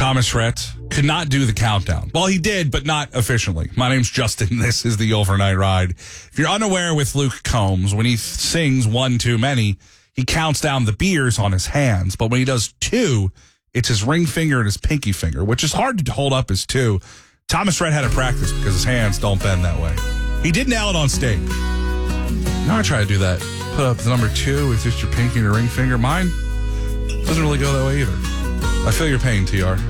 Thomas Rhett could not do the countdown. Well, he did, but not officially. My name's Justin. This is the Overnight Ride. If you're unaware with Luke Combs, when he sings one too many, he counts down the beers on his hands. But when he does two, it's his ring finger and his pinky finger, which is hard to hold up as two. Thomas Rhett had to practice because his hands don't bend that way. He did nail it on stage. Now I try to do that. Put up the number two with just your pinky and your ring finger. Mine doesn't really go that way either. I feel your pain, TR.